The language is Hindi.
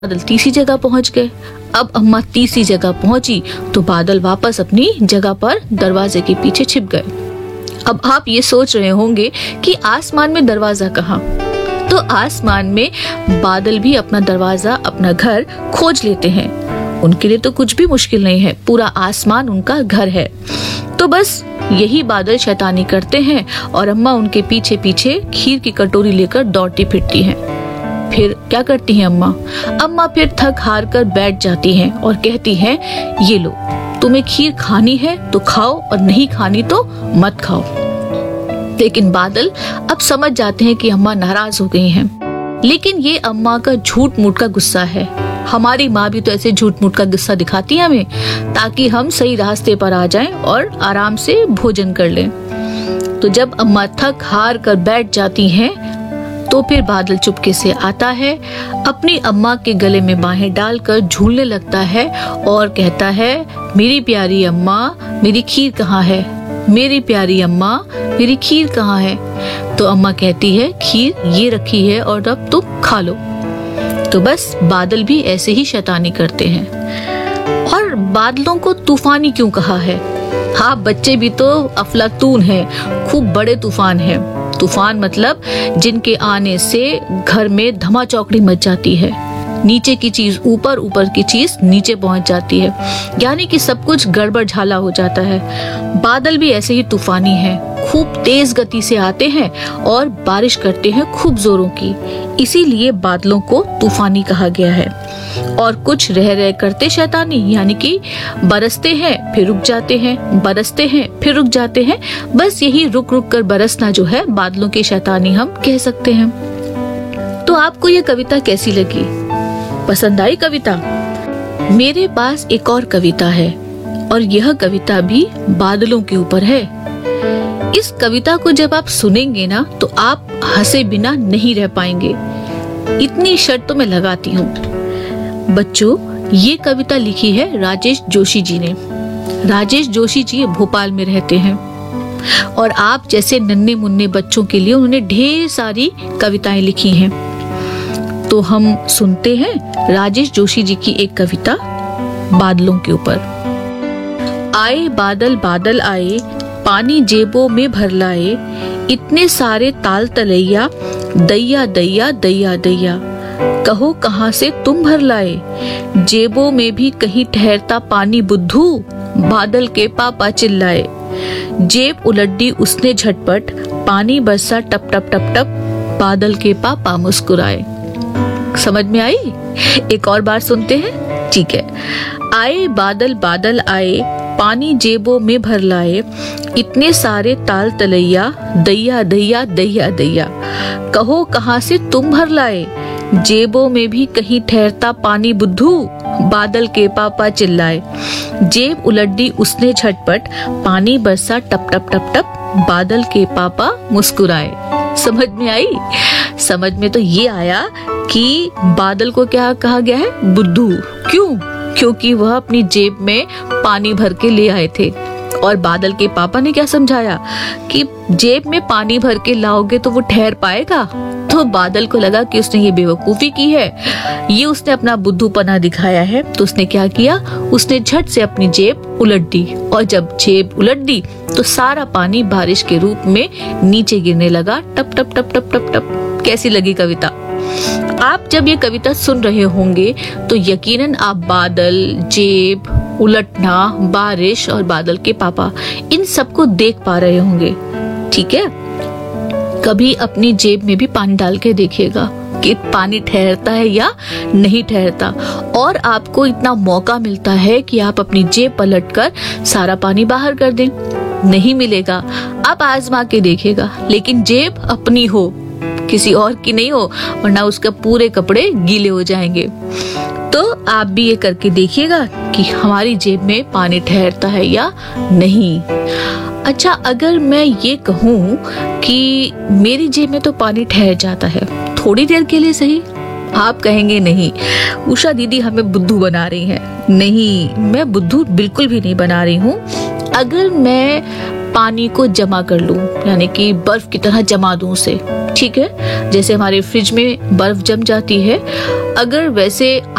बादल तीसरी जगह पहुंच गए। अब अम्मा तीसरी जगह पहुंची तो बादल वापस अपनी जगह पर दरवाजे के पीछे छिप गए। अब आप ये सोच रहे होंगे कि आसमान में दरवाजा कहाँ? तो आसमान में बादल भी अपना दरवाजा, अपना घर खोज लेते हैं। उनके लिए तो कुछ भी मुश्किल नहीं है, पूरा आसमान उनका घर है। तो बस यही बादल शैतानी करते हैं और अम्मा उनके पीछे पीछे खीर की कटोरी लेकर दौड़ती फिरती हैं। फिर क्या करती हैं अम्मा? अम्मा फिर थक हार कर बैठ जाती हैं और कहती हैं, ये लो, तुम्हें खीर खानी है तो खाओ और नहीं खानी तो मत खाओ। लेकिन बादल अब समझ जाते हैं कि अम्मा नाराज हो गई हैं। लेकिन ये अम्मा का झूठ मूठ का गुस्सा है। हमारी माँ भी तो ऐसे झूठ मूठ का गुस्सा दिखाती है हमें, ताकि हम सही रास्ते पर आ जाएं और आराम से भोजन कर लें। तो जब अम्मा थक हार कर बैठ जाती हैं तो फिर बादल चुपके से आता है, अपनी अम्मा के गले में बाहें डालकर झूलने लगता है और कहता है, मेरी प्यारी अम्मा, मेरी खीर कहाँ है? मेरी प्यारी अम्मा, मेरी खीर कहाँ है? तो अम्मा कहती है, खीर ये रखी है और अब तुम खा लो। तो बस बादल भी ऐसे ही शैतानी करते हैं। और बादलों को तूफानी क्यों कहा है? हाँ, बच्चे भी तो अफलातून हैं, खूब बड़े तूफान हैं। तूफान मतलब जिनके आने से घर में धमाचौकड़ी मच जाती है, नीचे की चीज ऊपर, ऊपर की चीज नीचे पहुंच जाती है, यानी कि सब कुछ गड़बड़ झाला हो जाता है। बादल भी ऐसे ही तूफानी हैं, खूब तेज गति से आते हैं और बारिश करते हैं खूब जोरों की। इसीलिए बादलों को तूफानी कहा गया है। और कुछ रह रह करते शैतानी, यानी कि बरसते हैं फिर रुक जाते हैं, बरसते हैं फिर रुक जाते हैं। बस यही रुक रुक कर बरसना जो है बादलों की शैतानी हम कह सकते हैं। तो आपको ये कविता कैसी लगी? पसंद आई कविता? मेरे पास एक और कविता है और यह कविता भी बादलों के ऊपर है। इस कविता को जब आप सुनेंगे ना तो आप हंसे बिना नहीं रह पाएंगे, इतनी शर्त तो मैं लगाती हूँ। बच्चों, ये कविता लिखी है राजेश जोशी जी ने। राजेश जोशी जी भोपाल में रहते हैं और आप जैसे नन्हे मुन्ने बच्चों के लिए उन्होंने ढेर सारी कविताएं लिखी हैं। तो हम सुनते हैं राजेश जोशी जी की एक कविता बादलों के ऊपर। आए बादल बादल आए, पानी जेबों में भर लाए, इतने सारे ताल तलैया, दैया दैया दैया दैया, कहो कहाँ से तुम भर लाए, जेबों में भी कहीं ठहरता पानी बुद्धू, बादल के पापा चिल्लाए, जेब उलट दी उसने झटपट, पानी बरसा टप टप टप टप, बादल के पापा मुस्कुराए। समझ में आई? एक और बार सुनते हैं, ठीक है। आए बादल बादल आए, पानी जेबों में भर लाए, इतने सारे ताल तलैया, दैया दैया दैया दैया, कहो कहाँ से तुम भर लाए, जेबों में भी कहीं ठहरता पानी बुद्धू, बादल के पापा चिल्लाए, जेब उलट दी उसने झटपट, पानी बरसा टप टप टप टप, बादल के पापा मुस्कुराए। समझ में आई? समझ में तो ये आया कि बादल को क्या कहा गया है? बुद्धू। क्यों? क्योंकि वह अपनी जेब में पानी भर के ले आए थे। और बादल के पापा ने क्या समझाया कि जेब में पानी भर के लाओगे तो वो ठहर पाएगा। तो बादल को लगा कि उसने ये बेवकूफी की है, ये उसने अपना बुद्धूपना दिखाया है। तो उसने क्या किया? उसने झट से अपनी जेब उलट दी और जब जेब उलट दी तो सारा पानी बारिश के रूप में नीचे गिरने लगा, टप टप टप टप टप टप। कैसी लगी कविता? आप जब ये कविता सुन रहे होंगे तो यकीनन आप बादल, जेब, उलटना, बारिश और बादल के पापा इन सबको देख पा रहे होंगे। ठीक है, कभी अपनी जेब में भी पानी डाल के देखिएगा कि पानी ठहरता है या नहीं ठहरता। और आपको इतना मौका मिलता है कि आप अपनी जेब पलटकर सारा पानी बाहर कर दें। नहीं मिलेगा, आप आजमा के देखिएगा, लेकिन जेब अपनी हो, किसी और की नहीं हो, वरना उसके पूरे कपड़े गीले हो जाएंगे। तो आप भी ये करके देखिएगा कि हमारी जेब में पानी ठहरता है या नहीं। अच्छा, अगर मैं ये कहूँ कि मेरी जेब में तो पानी ठहर जाता है, थोड़ी देर के लिए सही, आप कहेंगे नहीं उषा दीदी हमें बुद्धू बना रही हैं। नहीं, मैं बुद्धू बिल्कुल भी नहीं बना रही हूँ। अगर मैं पानी को जमा कर लूं, यानी कि बर्फ की तरह जमा दूं उसे। ठीक है, जैसे हमारे फ्रिज में बर्फ जम जाती है, अगर वैसे